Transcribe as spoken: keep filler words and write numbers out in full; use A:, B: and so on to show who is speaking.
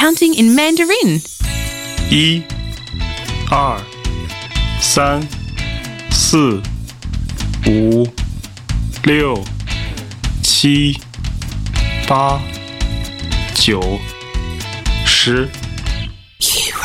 A: counting in Mandarin.
B: 一、二、三、四、五、六、七、八、九、十。